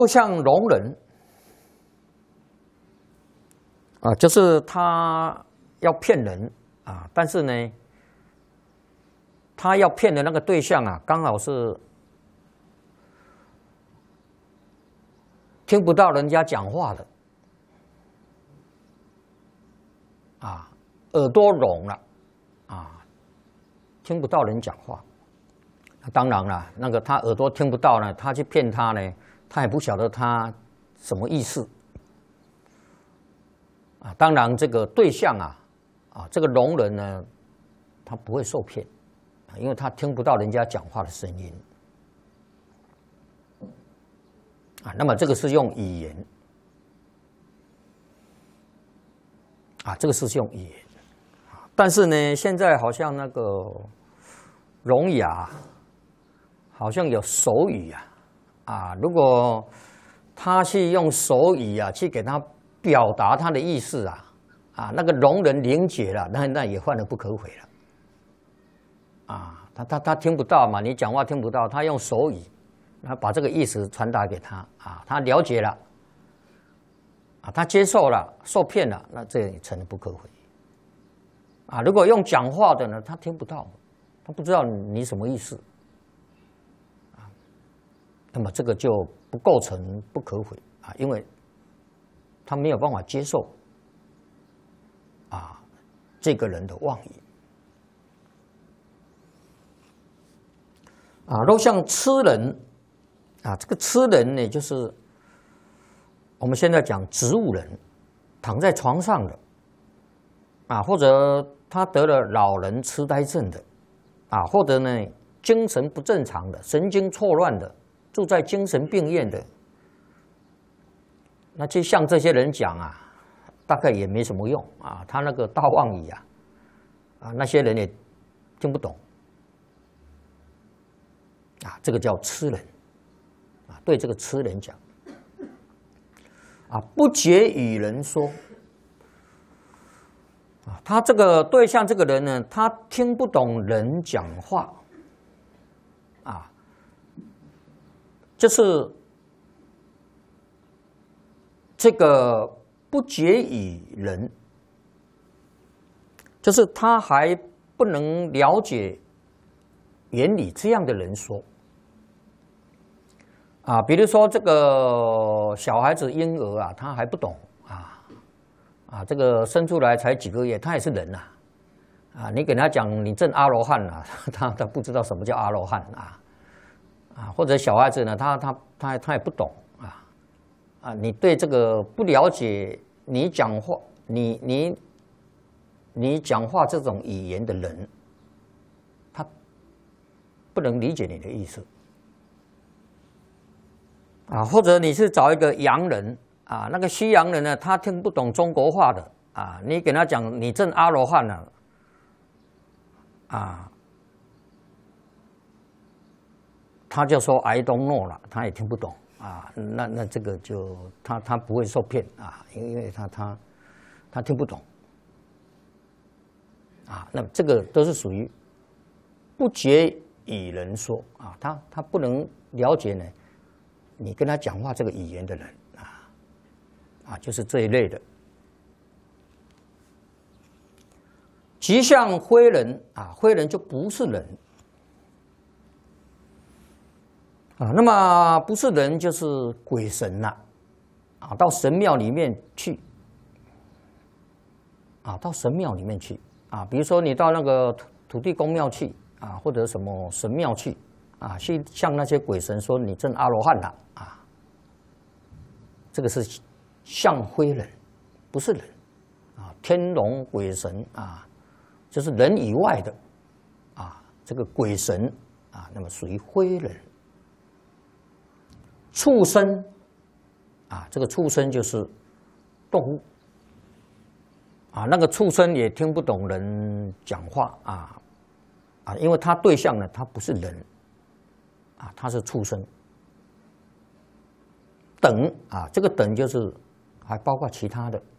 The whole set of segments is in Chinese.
就像聋人啊，就是他要骗人啊，但是呢，他要骗的那个对象啊，刚好是听不到人家讲话的啊，耳朵聋了啊，听不到人讲话。当然了，那个他耳朵听不到呢，他去骗他呢，他也不晓得他什么意思啊。当然，这个对象啊，这个聋人呢，他不会受骗啊，因为他听不到人家讲话的声音啊。那么这个是用语言啊，这个是用语言。但是呢，现在好像那个聋哑好像有手语啊，如果他去用手语去给他表达他的意思啊，那个聋人理解了，那也犯了不可悔了啊。他听不到嘛，你讲话听不到，他用手语，他把这个意思传达给他啊，他了解了啊，他接受了，受骗了，那这也成了不可悔啊。如果用讲话的呢，他听不到，他不知道你什么意思。那么这个就不构成不可悔啊，因为他没有办法接受啊这个人的妄语啊。若像痴人啊，这个痴人呢，就是我们现在讲植物人，躺在床上的啊，或者他得了老人痴呆症的啊，或者呢精神不正常的、神经错乱的。住在精神病院的，那就像这些人讲大概也没什么用啊。他那个大妄语那些人也听不懂啊。这个叫痴人啊，对这个痴人讲啊，不解与人说啊。他这个对象这个人呢，他听不懂人讲话啊。就是这个不解与人，就是他还不能了解原理，这样的人说啊，比如说这个小孩子婴儿他还不懂这个生出来才几个月，他也是人你给他讲你证阿罗汉他不知道什么叫阿罗汉或者小孩子呢，他也不懂你对这个不了解，你讲话你讲话这种语言的人，他不能理解你的意思或者你是找一个洋人那个西洋人呢，他听不懂中国话的你给他讲你证阿罗汉了他就说 I don't know 了，他也听不懂那这个就他不会受骗因为他听不懂那么这个都是属于不解与人说他不能了解呢你跟他讲话这个语言的人就是这一类的。即像非人非人就不是人那么不是人就是鬼神到神庙里面去到神庙里面去比如说你到那个土地公庙去或者什么神庙去去向那些鬼神说你证阿罗汉了这个是像非人，不是人天龙鬼神就是人以外的这个鬼神那么属于非人。畜生这个畜生就是动物那个畜生也听不懂人讲话因为他对象呢，他不是人他是畜生。等这个等就是还包括其他的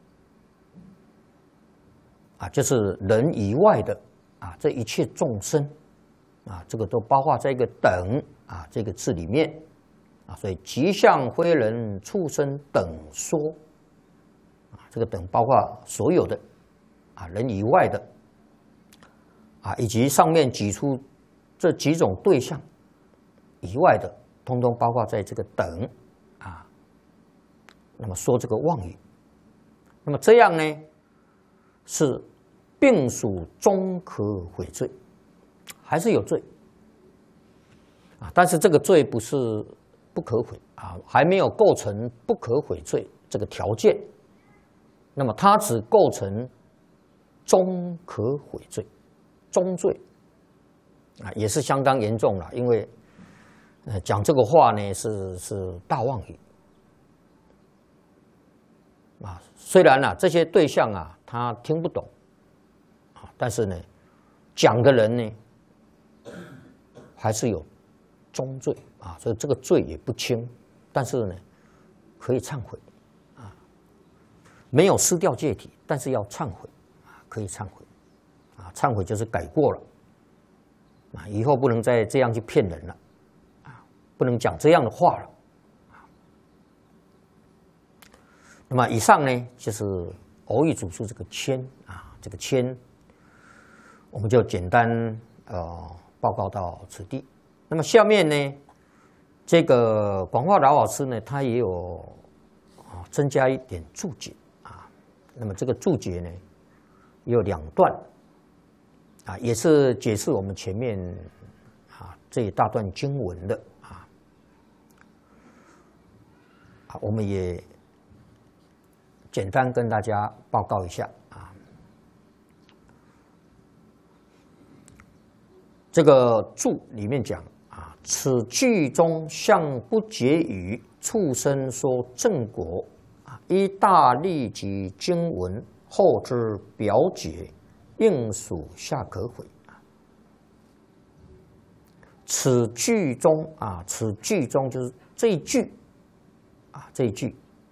就是人以外的这一切众生这个都包括在一个等这个字里面啊，所以吉祥非人畜生等说啊，这个等包括所有的啊人以外的啊，以及上面举出这几种对象以外的，通通包括在这个等啊。那么说这个妄语，那么这样呢是并属中可悔罪，还是有罪啊？但是这个罪不是不可悔啊，还没有构成不可悔罪这个条件。那么它只构成中可悔罪，中罪啊，也是相当严重了。因为讲这个话呢是大妄语啊。虽然啊这些对象啊他听不懂啊，但是呢讲的人呢还是有中罪啊，所以这个罪也不轻，但是呢可以忏悔啊，没有失掉戒体，但是要忏悔啊，可以忏悔啊，忏悔就是改过了啊，以后不能再这样去骗人了啊，不能讲这样的话了啊。那么以上呢就是蕅益祖师这个谦啊，这个谦我们就简单报告到此地。那么下面呢，这个广化老师呢，他也有增加一点注解啊。那么这个注解呢，有2段啊，也是解释我们前面啊这一大段经文的啊。我们也简单跟大家报告一下啊。这个注里面讲啊，此句中向不解语畜生说正果啊，依大利及经文后之表解，应属下可悔啊。此句中啊，此句中就是这一句啊，这一句，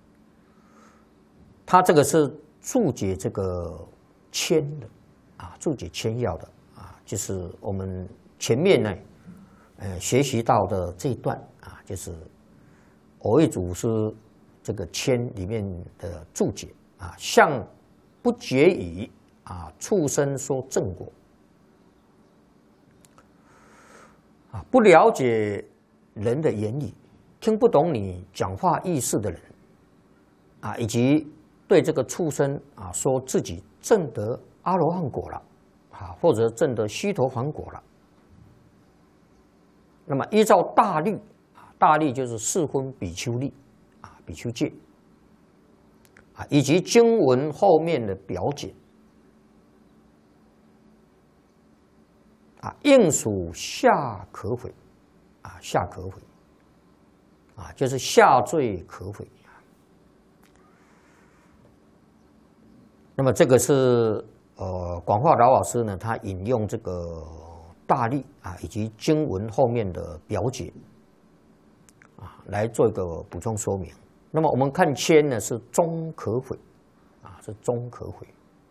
它这个是注解这个谦的啊，注解谦要的。就是我们前面呢，学习到的这一段啊，就是蕅益祖师这个谦里面的注解啊，向不解语啊，畜生说正果啊，不了解人的言语，听不懂你讲话意思的人啊，以及对这个畜生啊，说自己证得阿罗汉果了。啊，或者证得须陀洹果了。那么依照大律啊，大律就是适婚比丘律啊，比丘戒啊，以及经文后面的表解啊，应属下可悔啊，下可悔啊，就是下罪可悔。那么这个是。广化老师呢，他引用这个大律啊，以及经文后面的表解啊，来做一个补充说明。那么我们看谦呢，是中可悔啊，是中可悔。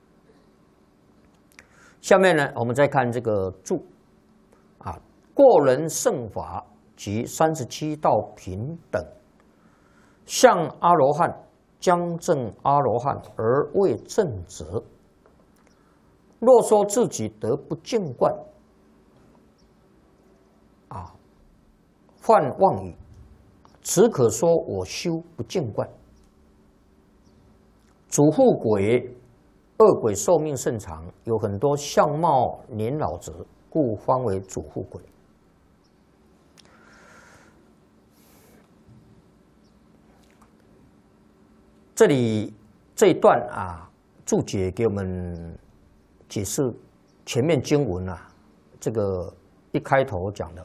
下面呢，我们再看这个注啊，过人圣法及37道品等，向阿罗汉将证阿罗汉而未证者。若说自己得不净观啊，犯妄语，只可说我修不净观。主护鬼，恶鬼寿命甚长，有很多相貌年老者，故方为主护鬼。这里这一段啊，注解给我们。解释前面经文啊，这个一开头讲的，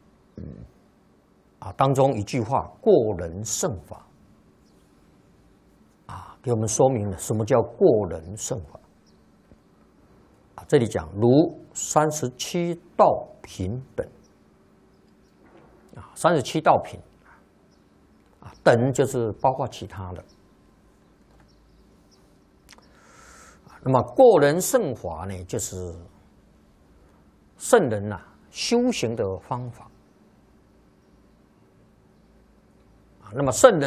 当中一句话“过人圣法”啊，给我们说明了什么叫过人圣法啊。这里讲如37道品等啊，37道品啊，等就是包括其他的。那么过人圣法呢，就是圣人修行的方法那么圣人。